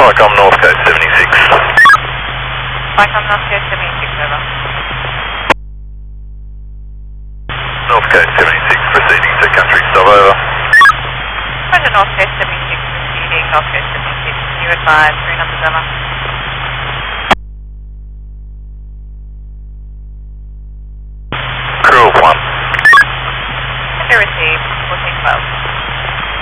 Vicom North Coast 76. Vicom North Coast 76, over. North Coast 76 proceeding to country stop, over. Roger, North Coast 76 proceeding, North Coast 76, can you advise 3 numbers, over?